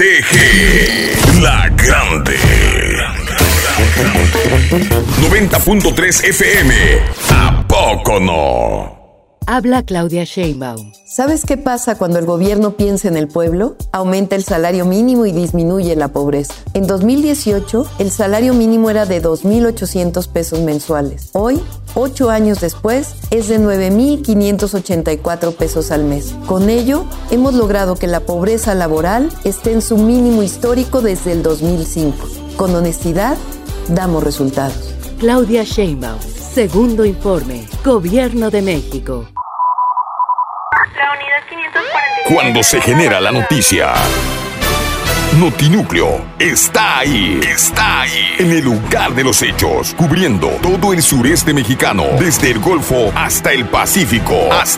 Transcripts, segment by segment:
TG, la grande. 90.3 FM. ¿A poco no? Habla Claudia Sheinbaum. ¿Sabes qué pasa cuando el gobierno piensa en el pueblo? Aumenta el salario mínimo y disminuye la pobreza. En 2018, el salario mínimo era de 2,800 pesos mensuales. Hoy, 8 años después, es de 9,584 pesos al mes. Con ello, hemos logrado que la pobreza laboral esté en su mínimo histórico desde el 2005. Con honestidad, damos resultados. Claudia Sheinbaum. Segundo informe. Gobierno de México. La unidad 540. Cuando se genera la noticia, Notinúcleo está ahí. Está ahí. En el lugar de los hechos. Cubriendo todo el sureste mexicano. Desde el Golfo hasta el Pacífico.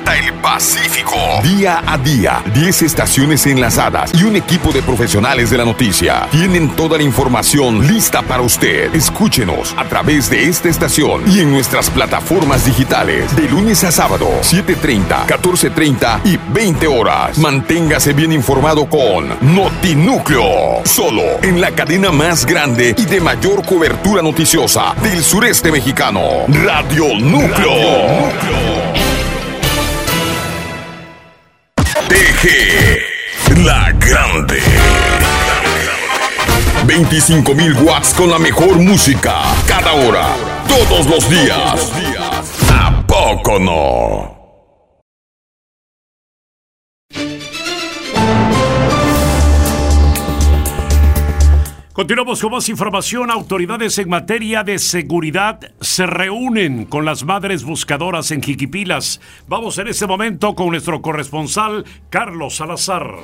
Día a día. 10 estaciones enlazadas. Y un equipo de profesionales de la noticia. Tienen toda la información lista para usted. Escúchenos a través de esta estación. Y en nuestras plataformas digitales. De lunes a sábado. 7:30, 14:30 y 20 horas. Manténgase bien informado con Notinúcleo. Solo en la cadena más grande y de mayor cobertura noticiosa del sureste mexicano. Radio Núcleo. TG, la grande. 25,000 watts con la mejor música. Cada hora, todos los días. ¿A poco no? Continuamos con más información. Autoridades en materia de seguridad se reúnen con las madres buscadoras en Jiquipilas. Vamos en este momento con nuestro corresponsal, Carlos Salazar.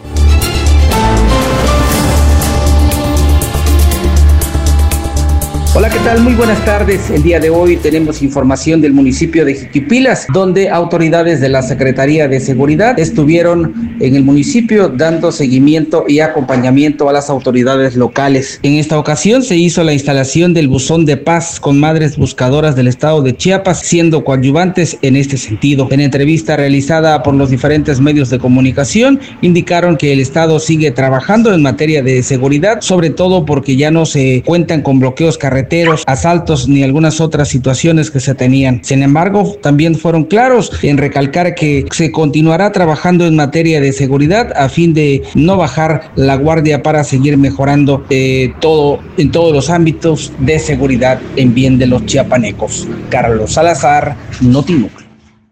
Hola, ¿qué tal? Muy buenas tardes. El día de hoy tenemos información del municipio de Jiquipilas, donde autoridades de la Secretaría de Seguridad estuvieron en el municipio dando seguimiento y acompañamiento a las autoridades locales. En esta ocasión se hizo la instalación del buzón de paz con madres buscadoras del estado de Chiapas, siendo coadyuvantes en este sentido. En entrevista realizada por los diferentes medios de comunicación, indicaron que el estado sigue trabajando en materia de seguridad, sobre todo porque ya no se cuentan con bloqueos carreteros, asaltos ni algunas otras situaciones que se tenían. Sin embargo, también fueron claros en recalcar que se continuará trabajando en materia de seguridad a fin de no bajar la guardia para seguir mejorando en todos los ámbitos de seguridad en bien de los chiapanecos. Carlos Salazar, Notinúcleo.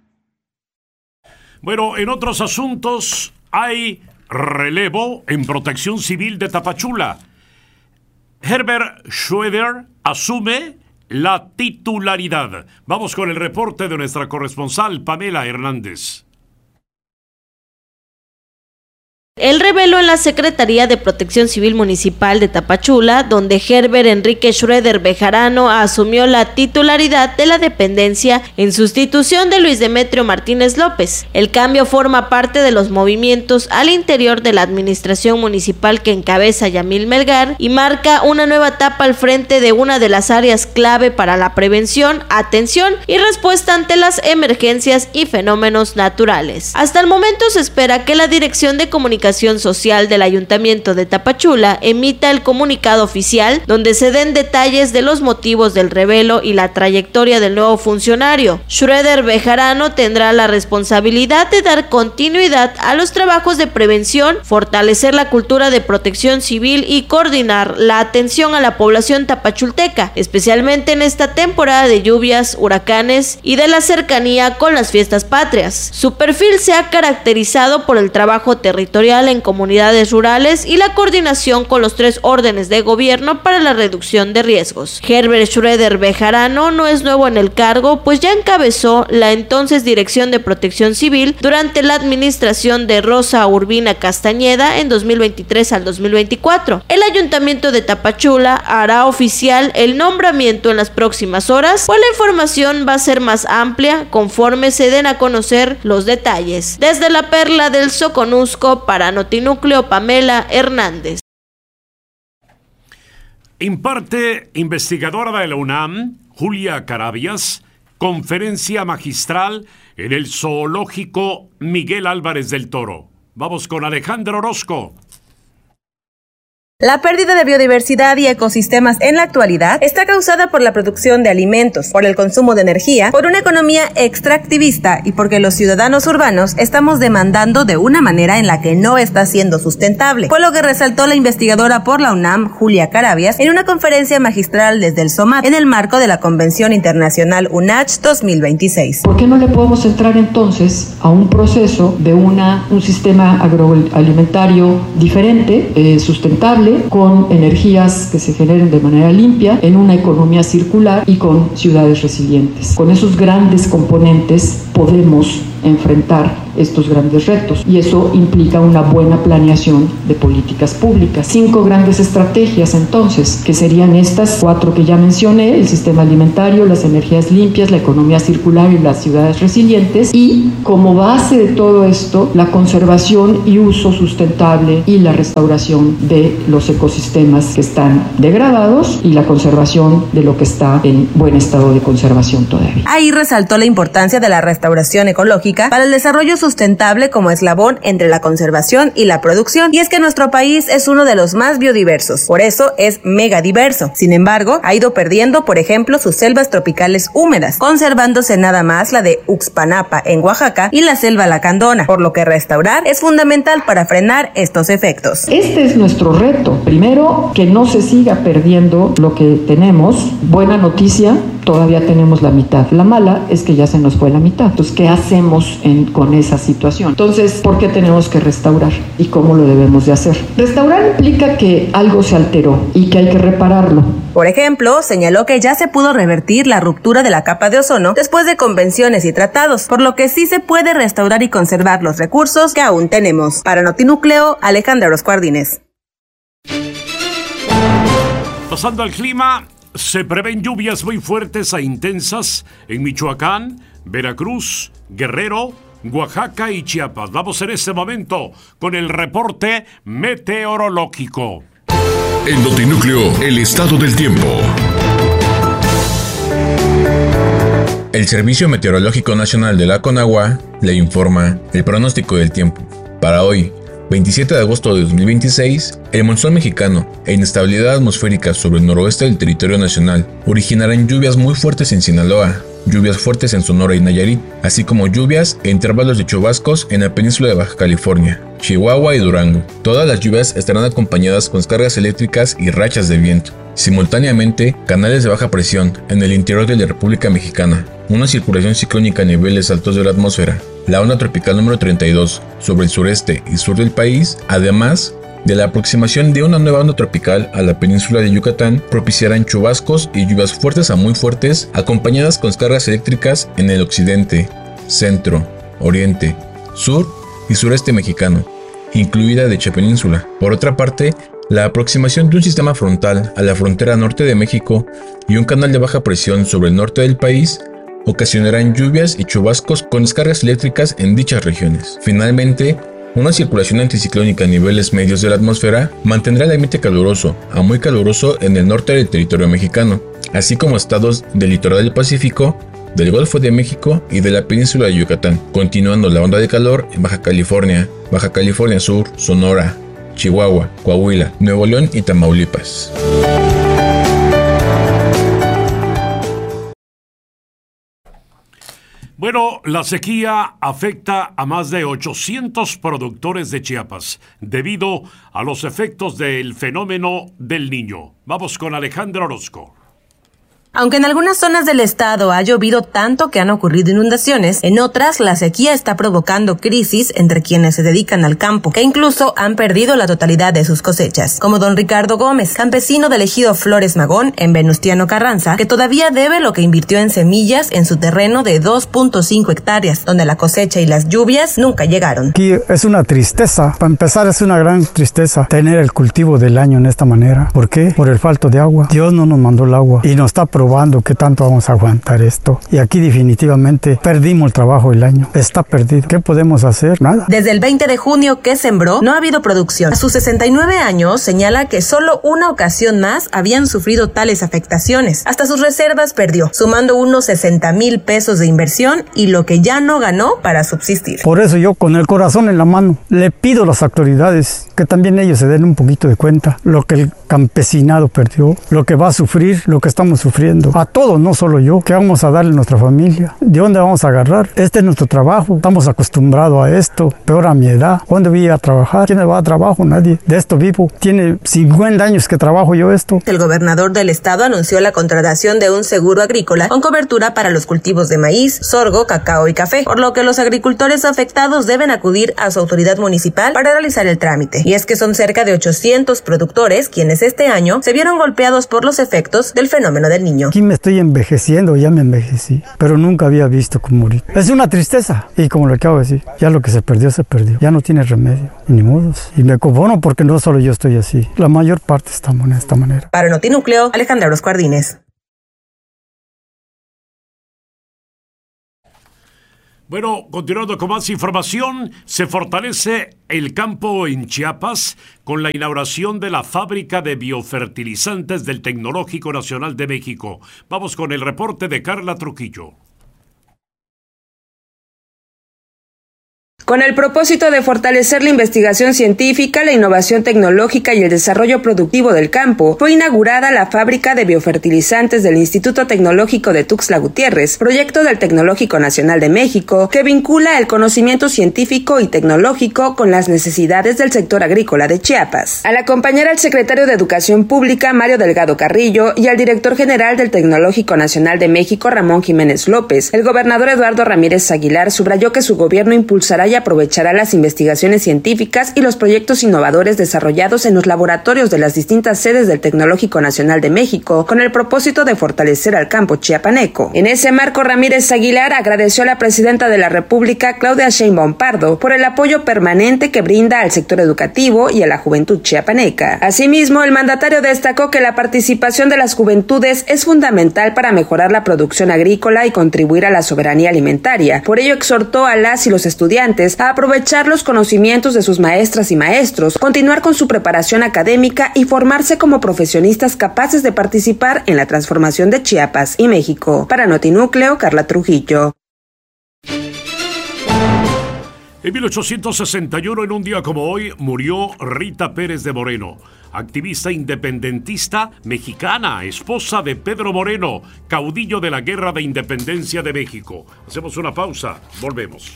Bueno, en otros asuntos hay relevo en Protección Civil de Tapachula. Herbert Schroeder asume la titularidad. Vamos con el reporte de nuestra corresponsal Pamela Hernández. El revelo en la Secretaría de Protección Civil Municipal de Tapachula, donde Herbert Enrique Schroeder Bejarano asumió la titularidad de la dependencia en sustitución de Luis Demetrio Martínez López. El cambio forma parte de los movimientos al interior de la administración municipal que encabeza Yamil Melgar y marca una nueva etapa al frente de una de las áreas clave para la prevención, atención y respuesta ante las emergencias y fenómenos naturales. Hasta el momento se espera que la Dirección de Comunicación Social del Ayuntamiento de Tapachula emita el comunicado oficial donde se den detalles de los motivos del revelo y la trayectoria del nuevo funcionario. Schroeder Bejarano tendrá la responsabilidad de dar continuidad a los trabajos de prevención, fortalecer la cultura de protección civil y coordinar la atención a la población tapachulteca, especialmente en esta temporada de lluvias, huracanes y de la cercanía con las fiestas patrias. Su perfil se ha caracterizado por el trabajo territorial en comunidades rurales y la coordinación con los 3 órdenes de gobierno para la reducción de riesgos. Herbert Schroeder Bejarano no es nuevo en el cargo, pues ya encabezó la entonces Dirección de Protección Civil durante la administración de Rosa Urbina Castañeda en 2023 al 2024. El Ayuntamiento de Tapachula hará oficial el nombramiento en las próximas horas, pues la información va a ser más amplia conforme se den a conocer los detalles. Desde la Perla del Soconusco para Notinúcleo, Pamela Hernández. Imparte investigadora de la UNAM, Julia Carabias, conferencia magistral en el Zoológico Miguel Álvarez del Toro. Vamos con Alejandro Orozco. La pérdida de biodiversidad y ecosistemas en la actualidad está causada por la producción de alimentos, por el consumo de energía, por una economía extractivista y porque los ciudadanos urbanos estamos demandando de una manera en la que no está siendo sustentable. Fue lo que resaltó la investigadora por la UNAM, Julia Carabias, en una conferencia magistral desde el SOMAT en el marco de la Convención Internacional UNACH 2026. ¿Por qué no le podemos entrar entonces a un proceso de un sistema agroalimentario diferente, sustentable, con energías que se generen de manera limpia, en una economía circular y con ciudades resilientes? Con esos grandes componentes podemos enfrentar estos grandes retos y eso implica una buena planeación de políticas públicas. 5 grandes estrategias entonces, que serían estas 4 que ya mencioné: el sistema alimentario, las energías limpias, la economía circular y las ciudades resilientes, y como base de todo esto, la conservación y uso sustentable y la restauración de los ecosistemas que están degradados y la conservación de lo que está en buen estado de conservación todavía. Ahí resaltó la importancia de la restauración ecológica para el desarrollo sustentable como eslabón entre la conservación y la producción, y es que nuestro país es uno de los más biodiversos, por eso es megadiverso. Sin embargo, ha ido perdiendo, por ejemplo, sus selvas tropicales húmedas, conservándose nada más la de Uxpanapa en Oaxaca y la selva lacandona, por lo que restaurar es fundamental para frenar estos efectos. Este es nuestro reto. Primero, que no se siga perdiendo lo que tenemos. Buena noticia, todavía tenemos la mitad. La mala es que ya se nos fue la mitad. Entonces, ¿qué hacemos con esa situación? Entonces, ¿por qué tenemos que restaurar y cómo lo debemos de hacer? Restaurar implica que algo se alteró y que hay que repararlo. Por ejemplo, señaló que ya se pudo revertir la ruptura de la capa de ozono después de convenciones y tratados, por lo que sí se puede restaurar y conservar los recursos que aún tenemos. Para Notinúcleo, Alejandra Orozco Ardínez. Pasando al clima, se prevén lluvias muy fuertes e intensas en Michoacán, Veracruz, Guerrero, Oaxaca y Chiapas. Vamos en este momento con el reporte meteorológico. En Notinúcleo, el estado del tiempo. El Servicio Meteorológico Nacional de la Conagua le informa el pronóstico del tiempo. Para hoy, 27 de agosto de 2026, el monzón mexicano e inestabilidad atmosférica sobre el noroeste del territorio nacional originarán lluvias muy fuertes en Sinaloa, lluvias fuertes en Sonora y Nayarit, así como lluvias e intervalos de chubascos en la península de Baja California, Chihuahua y Durango. Todas las lluvias estarán acompañadas con descargas eléctricas y rachas de viento. Simultáneamente, canales de baja presión en el interior de la República Mexicana, una circulación ciclónica a niveles altos de la atmósfera, la onda tropical número 32 sobre el sureste y sur del país, además de la aproximación de una nueva onda tropical a la península de Yucatán, propiciarán chubascos y lluvias fuertes a muy fuertes, acompañadas con descargas eléctricas en el occidente, centro, oriente, sur y sureste mexicano, incluida dicha península. Por otra parte, la aproximación de un sistema frontal a la frontera norte de México y un canal de baja presión sobre el norte del país ocasionarán lluvias y chubascos con descargas eléctricas en dichas regiones. Finalmente, una circulación anticiclónica a niveles medios de la atmósfera mantendrá el ambiente caluroso a muy caluroso en el norte del territorio mexicano, así como estados del litoral del Pacífico, del Golfo de México y de la península de Yucatán, continuando la onda de calor en Baja California Sur, Sonora, Chihuahua, Coahuila, Nuevo León y Tamaulipas. Bueno, la sequía afecta a más de 800 productores de Chiapas debido a los efectos del fenómeno del Niño. Vamos con Alejandra Orozco. Aunque en algunas zonas del estado ha llovido tanto que han ocurrido inundaciones, en otras la sequía está provocando crisis entre quienes se dedican al campo, que incluso han perdido la totalidad de sus cosechas, como don Ricardo Gómez, campesino del ejido Flores Magón en Venustiano Carranza, que todavía debe lo que invirtió en semillas en su terreno de 2.5 hectáreas, donde la cosecha y las lluvias nunca llegaron. Aquí es una tristeza, para empezar es una gran tristeza tener el cultivo del año en esta manera. ¿Por qué? Por el falto de agua. Dios no nos mandó el agua y nos está provocando probando qué tanto vamos a aguantar esto. Y aquí definitivamente perdimos el trabajo del año. Está perdido. ¿Qué podemos hacer? Nada. Desde el 20 de junio que sembró, no ha habido producción. A sus 69 años, señala que solo una ocasión más habían sufrido tales afectaciones. Hasta sus reservas perdió, sumando unos 60,000 pesos de inversión y lo que ya no ganó para subsistir. Por eso yo, con el corazón en la mano, le pido a las autoridades que también ellos se den un poquito de cuenta lo que el campesinado perdió, lo que va a sufrir, lo que estamos sufriendo. A todos, no solo yo. ¿Qué vamos a darle a nuestra familia? ¿De dónde vamos a agarrar? Este es nuestro trabajo. Estamos acostumbrados a esto. Peor a mi edad. ¿Dónde voy a trabajar? ¿Quién me va a trabajo? Nadie. De esto vivo. Tiene 50 años que trabajo yo esto. El gobernador del estado anunció la contratación de un seguro agrícola con cobertura para los cultivos de maíz, sorgo, cacao y café, por lo que los agricultores afectados deben acudir a su autoridad municipal para realizar el trámite. Y es que son cerca de 800 productores quienes este año se vieron golpeados por los efectos del fenómeno del Niño. Aquí me estoy envejeciendo, ya me envejecí, pero nunca había visto como ahorita. Es una tristeza y como lo acabo de decir, ya lo que se perdió, ya no tiene remedio, ni modos. Y me conformo porque no solo yo estoy así, la mayor parte estamos de esta manera. Para Notinúcleo, Alejandra Orozco Ardínez. Bueno, continuando con más información, se fortalece el campo en Chiapas con la inauguración de la fábrica de biofertilizantes del Tecnológico Nacional de México. Vamos con el reporte de Carla Trujillo. Con el propósito de fortalecer la investigación científica, la innovación tecnológica y el desarrollo productivo del campo, fue inaugurada la fábrica de biofertilizantes del Instituto Tecnológico de Tuxtla Gutiérrez, proyecto del Tecnológico Nacional de México, que vincula el conocimiento científico y tecnológico con las necesidades del sector agrícola de Chiapas. Al acompañar al secretario de Educación Pública, Mario Delgado Carrillo, y al director general del Tecnológico Nacional de México, Ramón Jiménez López, el gobernador Eduardo Ramírez Aguilar subrayó que su gobierno impulsará y aprovechará las investigaciones científicas y los proyectos innovadores desarrollados en los laboratorios de las distintas sedes del Tecnológico Nacional de México con el propósito de fortalecer al campo chiapaneco. En ese marco, Ramírez Aguilar agradeció a la presidenta de la República, Claudia Sheinbaum Pardo, por el apoyo permanente que brinda al sector educativo y a la juventud chiapaneca. Asimismo, el mandatario destacó que la participación de las juventudes es fundamental para mejorar la producción agrícola y contribuir a la soberanía alimentaria. Por ello, exhortó a las y los estudiantes a aprovechar los conocimientos de sus maestras y maestros, continuar con su preparación académica y formarse como profesionistas capaces de participar en la transformación de Chiapas y México. Para Notinúcleo, Carla Trujillo. En 1861, en un día como hoy, murió Rita Pérez de Moreno, activista independentista mexicana, esposa de Pedro Moreno, caudillo de la Guerra de Independencia de México. Hacemos una pausa, volvemos.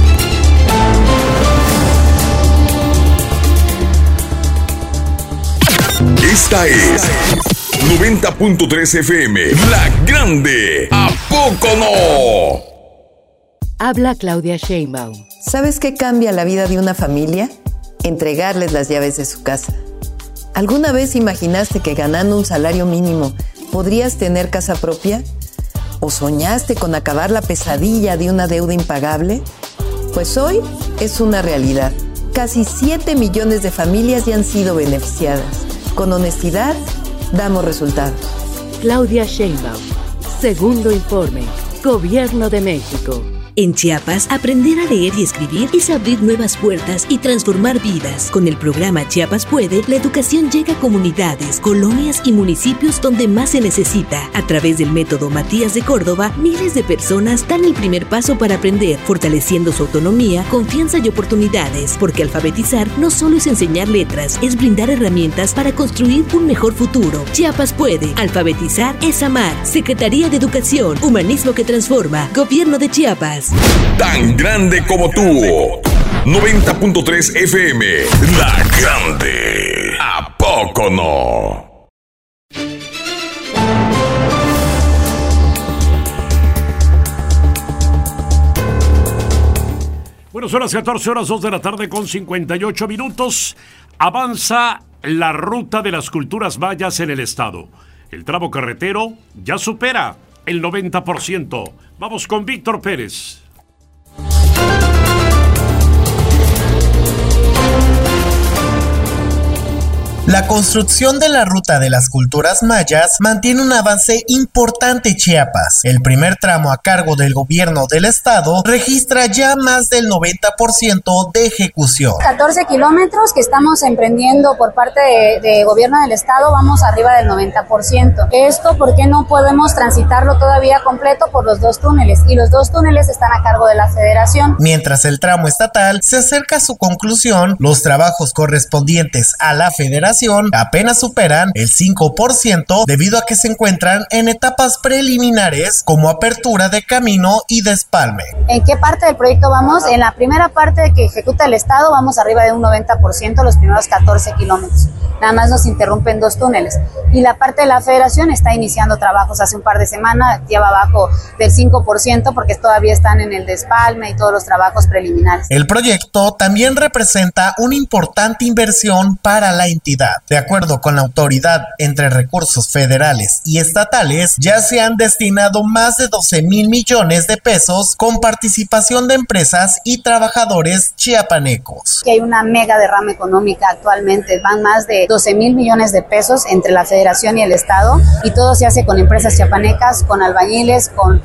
Esta es 90.3 FM, La Grande. ¿A poco no? Habla Claudia Sheinbaum. ¿Sabes qué cambia la vida de una familia? Entregarles las llaves de su casa. ¿Alguna vez imaginaste que ganando un salario mínimo podrías tener casa propia? ¿O soñaste con acabar la pesadilla de una deuda impagable? Pues hoy es una realidad. Casi 7 millones de familias ya han sido beneficiadas. Con honestidad, damos resultados. Claudia Sheinbaum. Segundo informe. Gobierno de México. En Chiapas, aprender a leer y escribir es abrir nuevas puertas y transformar vidas. Con el programa Chiapas Puede, la educación llega a comunidades, colonias y municipios donde más se necesita. A través del método Matías de Córdoba, miles de personas dan el primer paso para aprender, fortaleciendo su autonomía, confianza y oportunidades. Porque alfabetizar no solo es enseñar letras, es brindar herramientas para construir un mejor futuro. Chiapas Puede. Alfabetizar es amar. Secretaría de Educación, Humanismo que Transforma. Gobierno de Chiapas. Tan grande como tú. 90.3 FM, La Grande. ¿A poco no? Bueno, son las 14 horas, 2 de la tarde con 58 minutos. Avanza la ruta de las culturas mayas en el estado. El tramo carretero ya supera el 90%. Vamos con Víctor Pérez. La construcción de la ruta de las culturas mayas mantiene un avance importante en Chiapas. El primer tramo a cargo del gobierno del estado registra ya más del 90% de ejecución. 14 kilómetros que estamos emprendiendo por parte de gobierno del estado, vamos arriba del 90%. Esto porque no podemos transitarlo todavía completo por los 2 túneles, y los 2 túneles están a cargo de la federación. Mientras el tramo estatal se acerca a su conclusión, los trabajos correspondientes a la federación apenas superan el 5% debido a que se encuentran en etapas preliminares como apertura de camino y despalme. ¿En qué parte del proyecto vamos? En la primera parte que ejecuta el estado vamos arriba de un 90% los primeros 14 kilómetros. Nada más nos interrumpen 2 túneles. Y la parte de la federación está iniciando trabajos hace un par de semanas, lleva abajo del 5% porque todavía están en el despalme y todos los trabajos preliminares. El proyecto también representa una importante inversión para la entidad. De acuerdo con la autoridad, entre recursos federales y estatales, ya se han destinado más de 12,000 millones de pesos con participación de empresas y trabajadores chiapanecos. Que hay una mega derrama económica actualmente, van más de 12,000 millones de pesos entre la federación y el estado, y todo se hace con empresas chiapanecas, con albañiles, con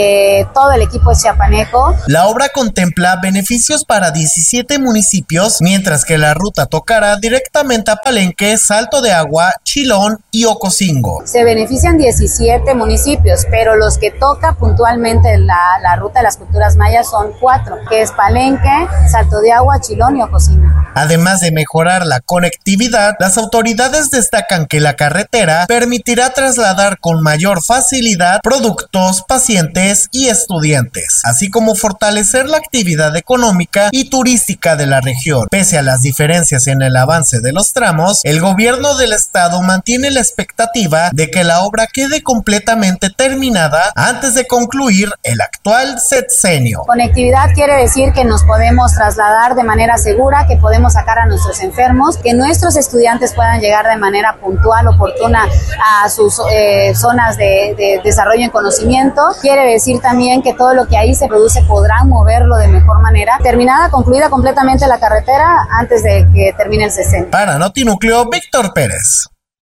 todo el equipo chiapaneco. La obra contempla beneficios para 17 municipios, mientras que la ruta tocará directamente a Palenque, Salto de Agua, Chilón y Ocosingo. Se benefician 17 municipios, pero los que toca puntualmente la ruta de las culturas mayas son 4, que es Palenque, Salto de Agua, Chilón y Ocosingo. Además de mejorar la conectividad, las autoridades destacan que la carretera permitirá trasladar con mayor facilidad productos, pacientes y estudiantes, así como fortalecer la actividad económica y turística de la región. Pese a las diferencias en el avance de los tramos, el gobierno del estado mantiene la expectativa de que la obra quede completamente terminada antes de concluir el actual sexenio. Conectividad quiere decir que nos podemos trasladar de manera segura, que podemos sacar a nuestros enfermos, que nuestros estudiantes puedan llegar de manera puntual, oportuna a sus zonas de desarrollo en conocimiento. Quiere decir también que todo lo que ahí se produce podrán moverlo de mejor manera. Terminada, concluida completamente la carretera antes de que termine el sexenio. Para Notinúcleo, Víctor Pérez.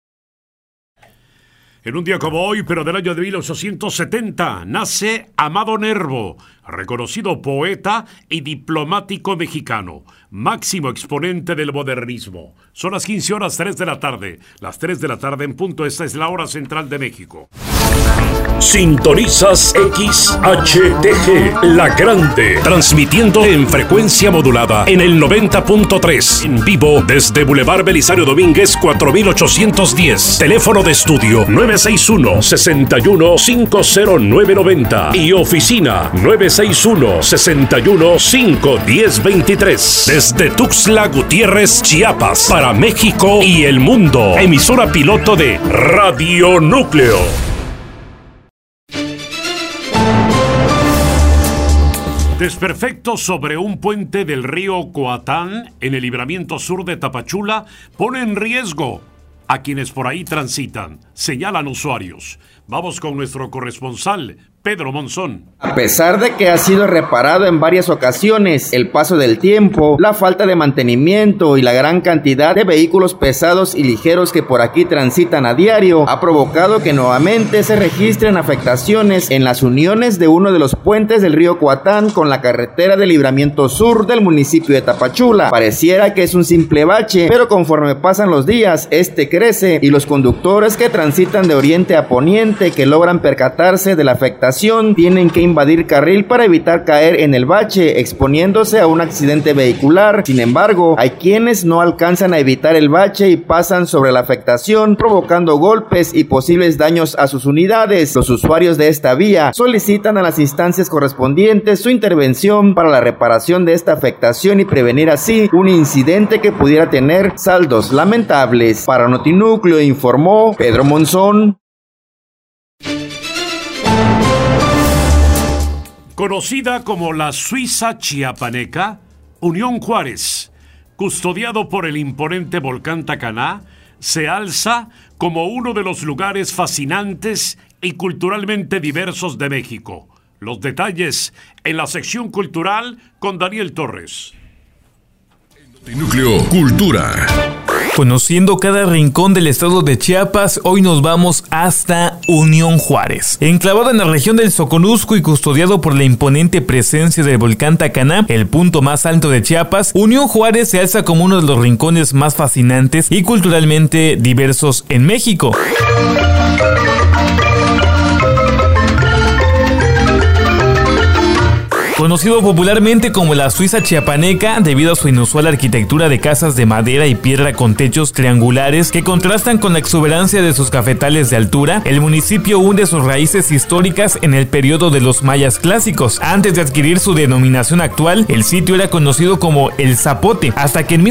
En un día como hoy, pero del año de 1870, nace Amado Nervo, reconocido poeta y diplomático mexicano, máximo exponente del modernismo. Son las 15 horas 3 de la tarde. Las 3 de la tarde en punto, esta es la hora central de México. Sintonizas XHTG, La Grande, transmitiendo en frecuencia modulada en el 90.3, en vivo desde Boulevard Belisario Domínguez 4810, teléfono de estudio 961-61-50990 y oficina 961-61-51023, desde Tuxtla Gutiérrez, Chiapas, para México y el mundo, emisora piloto de Radio Núcleo. Desperfecto sobre un puente del río Coatán, en el libramiento sur de Tapachula, pone en riesgo a quienes por ahí transitan, señalan usuarios. Vamos con nuestro corresponsal, Pedro Monzón. A pesar de que ha sido reparado en varias ocasiones, el paso del tiempo, la falta de mantenimiento y la gran cantidad de vehículos pesados y ligeros que por aquí transitan a diario ha provocado que nuevamente se registren afectaciones en las uniones de uno de los puentes del río Coatán con la carretera de libramiento sur del municipio de Tapachula. Pareciera que es un simple bache, pero conforme pasan los días, este crece y los conductores que transitan de oriente a poniente que logran percatarse de la afectación tienen que invadir carril para evitar caer en el bache, exponiéndose a un accidente vehicular. Sin embargo, hay quienes no alcanzan a evitar el bache y pasan sobre la afectación, provocando golpes y posibles daños a sus unidades. Los usuarios de esta vía solicitan a las instancias correspondientes su intervención para la reparación de esta afectación y prevenir así un incidente que pudiera tener saldos lamentables. Para Notinúcleo informó Pedro Monzón. Conocida como la Suiza chiapaneca, Unión Juárez, custodiado por el imponente volcán Tacaná, se alza como uno de los lugares fascinantes y culturalmente diversos de México. Los detalles en la sección cultural con Daniel Torres. Núcleo Cultura. Conociendo cada rincón del estado de Chiapas, hoy nos vamos hasta Unión Juárez. Enclavado en la región del Soconusco y custodiado por la imponente presencia del volcán Tacaná, el punto más alto de Chiapas, Unión Juárez se alza como uno de los rincones más fascinantes y culturalmente diversos en México. Conocido popularmente como la Suiza chiapaneca debido a su inusual arquitectura de casas de madera y piedra con techos triangulares que contrastan con la exuberancia de sus cafetales de altura, el municipio hunde sus raíces históricas en el periodo de los mayas clásicos. Antes de adquirir su denominación actual, el sitio era conocido como El Zapote, hasta que en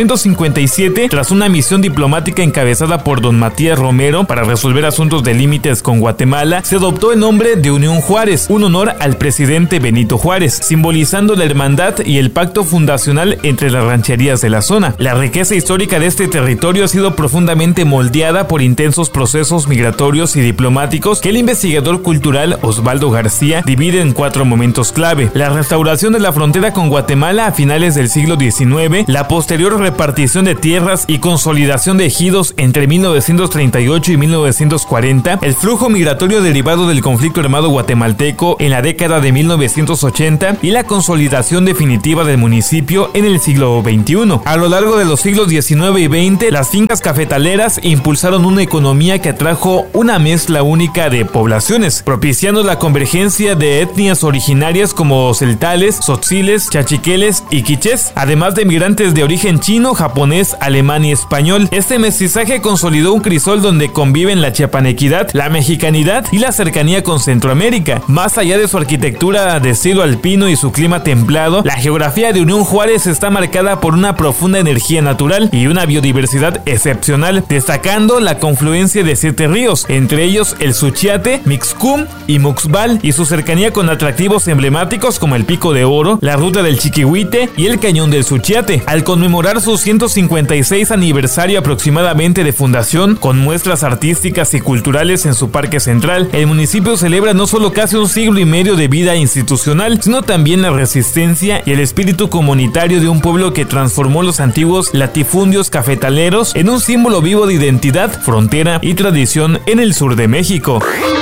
1857, tras una misión diplomática encabezada por don Matías Romero para resolver asuntos de límites con Guatemala, se adoptó el nombre de Unión Juárez, un honor al presidente Benito Juárez, simbolizando la hermandad y el pacto fundacional entre las rancherías de la zona. La riqueza histórica de este territorio ha sido profundamente moldeada por intensos procesos migratorios y diplomáticos que el investigador cultural Osvaldo García divide en 4 momentos clave: la restauración de la frontera con Guatemala a finales del siglo XIX, la posterior repartición de tierras y consolidación de ejidos entre 1938 y 1940, el flujo migratorio derivado del conflicto armado guatemalteco en la década de 1980 y la consolidación definitiva del municipio en el siglo XXI. A lo largo de los siglos XIX y XX, las fincas cafetaleras impulsaron una economía que atrajo una mezcla única de poblaciones, propiciando la convergencia de etnias originarias como celtales, tzotziles, chachiqueles y quichés, además de migrantes de origen chino, japonés, alemán y español. Este mestizaje consolidó un crisol donde conviven la chiapanequidad, la mexicanidad y la cercanía con Centroamérica. Más allá de su arquitectura de estilo alpino y su clima templado, la geografía de Unión Juárez está marcada por una profunda energía natural y una biodiversidad excepcional, destacando la confluencia de 7 ríos, entre ellos el Suchiate, Mixcum y Muxbal, y su cercanía con atractivos emblemáticos como el Pico de Oro, la Ruta del Chiquihuite y el Cañón del Suchiate. Al conmemorar su 156 aniversario aproximadamente de fundación, con muestras artísticas y culturales en su parque central, el municipio celebra no solo casi un siglo y medio de vida institucional, sino también la resistencia y el espíritu comunitario de un pueblo que transformó los antiguos latifundios cafetaleros en un símbolo vivo de identidad, frontera y tradición en el sur de México.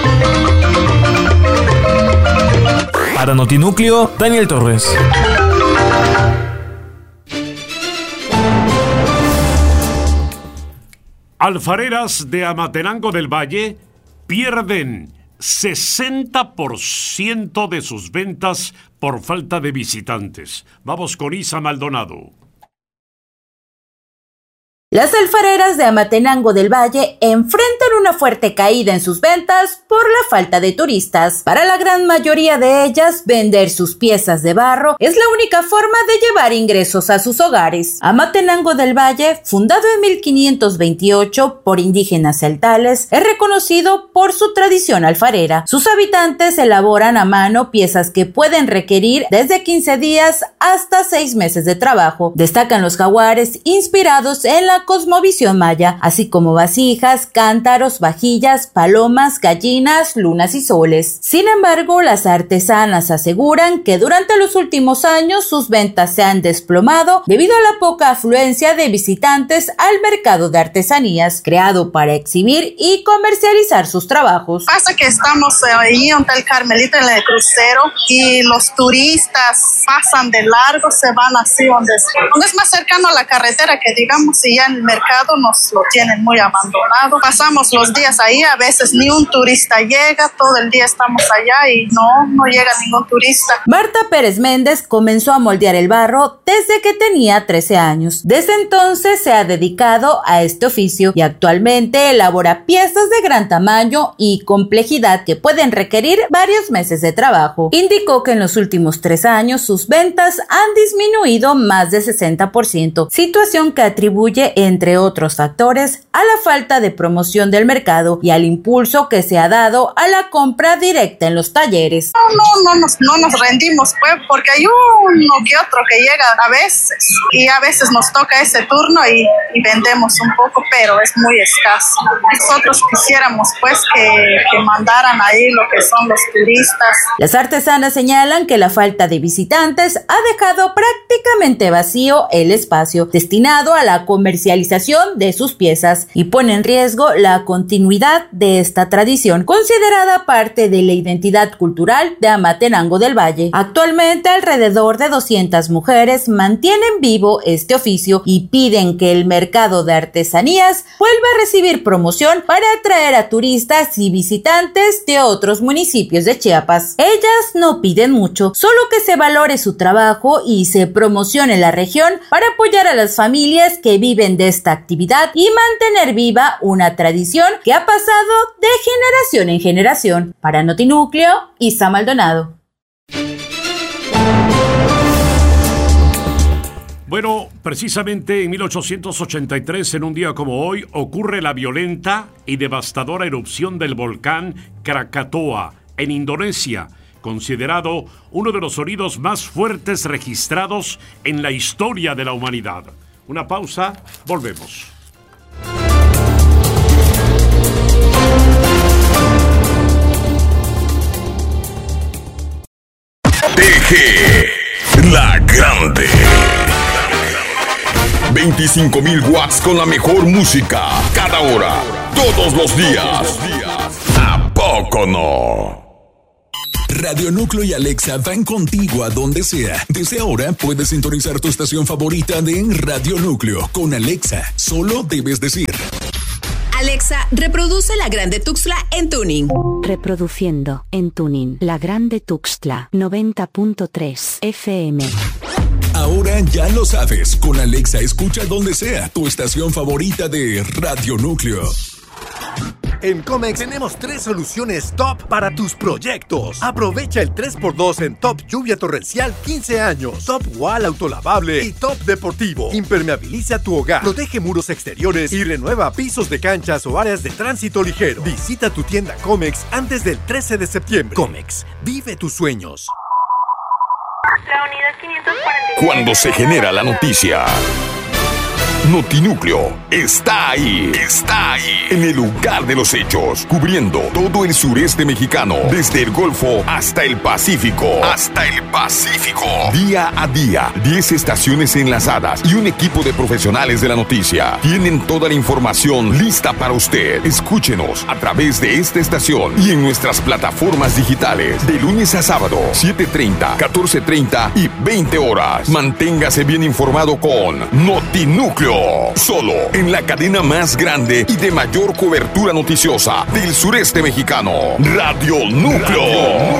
Para Notinúcleo, Daniel Torres. Alfareras de Amatenango del Valle pierden 60% de sus ventas por falta de visitantes. Vamos con Isa Maldonado. Las alfareras de Amatenango del Valle enfrentan una fuerte caída en sus ventas por la falta de turistas. Para la gran mayoría de ellas, vender sus piezas de barro es la única forma de llevar ingresos a sus hogares. Amatenango del Valle, fundado en 1528 por indígenas celtales, es reconocido por su tradición alfarera. Sus habitantes elaboran a mano piezas que pueden requerir desde 15 días hasta 6 meses de trabajo. Destacan los jaguares inspirados en la cosmovisión maya, así como vasijas, cántaros, vajillas, palomas, gallinas, lunas y soles. Sin embargo, las artesanas aseguran que durante los últimos años sus ventas se han desplomado debido a la poca afluencia de visitantes al mercado de artesanías, creado para exhibir y comercializar sus trabajos. Pasa que estamos ahí en Hotel Carmelita en el crucero y los turistas pasan de largo, se van así donde es más cercano a la carretera, que digamos, y ya en el mercado nos lo tienen muy abandonado. Pasamos los días ahí, a veces ni un turista llega, todo el día estamos allá y no llega ningún turista. Marta Pérez Méndez comenzó a moldear el barro desde que tenía 13 años. Desde entonces se ha dedicado a este oficio y actualmente elabora piezas de gran tamaño y complejidad que pueden requerir varios meses de trabajo. Indicó que en los últimos 3 años sus ventas han disminuido más de 60%, situación que atribuye, entre otros factores, a la falta de promoción del mercado y al impulso que se ha dado a la compra directa en los talleres. No nos rendimos, pues, porque hay uno que otro que llega a veces y a veces nos toca ese turno y vendemos un poco, pero es muy escaso. Nosotros quisiéramos pues que mandaran ahí lo que son los turistas. Las artesanas señalan que la falta de visitantes ha dejado prácticamente vacío el espacio destinado a la comercialización comercialización de sus piezas y pone en riesgo la continuidad de esta tradición, considerada parte de la identidad cultural de Amatenango del Valle. Actualmente, alrededor de 200 mujeres mantienen vivo este oficio y piden que el mercado de artesanías vuelva a recibir promoción para atraer a turistas y visitantes de otros municipios de Chiapas. Ellas no piden mucho, solo que se valore su trabajo y se promocione la región para apoyar a las familias que viven de esta actividad y mantener viva una tradición que ha pasado de generación en generación. Para Notinúcleo, Isa Maldonado. Bueno, precisamente en 1883, en un día como hoy, ocurre la violenta y devastadora erupción del volcán Krakatoa, en Indonesia, considerado uno de los sonidos más fuertes registrados en la historia de la humanidad. Una pausa, volvemos. TG, la grande. 25,000 watts con la mejor música, cada hora, todos los días. ¿A poco no? Radio Núcleo y Alexa van contigo a donde sea. Desde ahora puedes sintonizar tu estación favorita de Radio Núcleo con Alexa. Solo debes decir: Alexa, reproduce La Grande Tuxtla en tuning. Reproduciendo en tuning La Grande Tuxtla 90.3 FM. Ahora ya lo sabes, con Alexa escucha donde sea tu estación favorita de Radio Núcleo. En Comex tenemos 3 soluciones top para tus proyectos. Aprovecha el 3x2 en Top Lluvia Torrencial 15 años, Top Wall Autolavable y Top Deportivo. Impermeabiliza tu hogar, protege muros exteriores y renueva pisos de canchas o áreas de tránsito ligero. Visita tu tienda Comex antes del 13 de septiembre. Comex, vive tus sueños. La unidad 547. Cuando se genera la noticia, Notinúcleo está ahí. Está ahí. En el lugar de los hechos. Cubriendo todo el sureste mexicano. Desde el Golfo hasta el Pacífico. Día a día. 10 estaciones enlazadas y un equipo de profesionales de la noticia. Tienen toda la información lista para usted. Escúchenos a través de esta estación y en nuestras plataformas digitales. De lunes a sábado, 7:30, 14:30 y 20 horas. Manténgase bien informado con Notinúcleo. Solo en la cadena más grande y de mayor cobertura noticiosa del sureste mexicano. Radio Núcleo.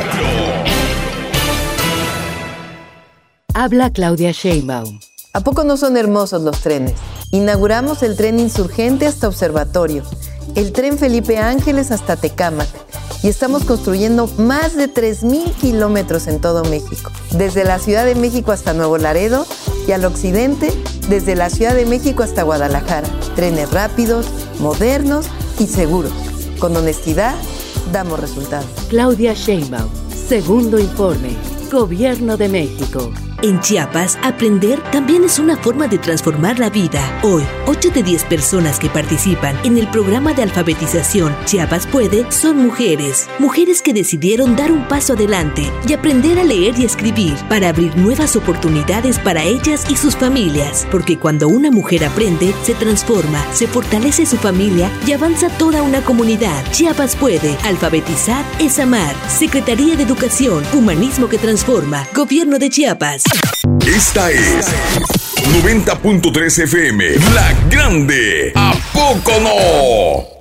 Habla Claudia Sheinbaum. ¿A poco no son hermosos los trenes? Inauguramos el tren Insurgente hasta Observatorio, el tren Felipe Ángeles hasta Tecámac, y estamos construyendo más de 3,000 kilómetros en todo México, desde la Ciudad de México hasta Nuevo Laredo y al occidente, desde la Ciudad de México hasta Guadalajara. Trenes rápidos, modernos y seguros. Con honestidad, damos resultados. Claudia Sheinbaum, segundo informe, Gobierno de México. En Chiapas, aprender también es una forma de transformar la vida. Hoy, 8 de 10 personas que participan en el programa de alfabetización Chiapas Puede son mujeres. Mujeres que decidieron dar un paso adelante y aprender a leer y escribir para abrir nuevas oportunidades para ellas y sus familias. Porque cuando una mujer aprende, se transforma, se fortalece su familia y avanza toda una comunidad. Chiapas Puede. Alfabetizar es amar. Secretaría de Educación, Humanismo que transforma. Gobierno de Chiapas. Esta es 90.3 FM, La Grande. ¿A poco no?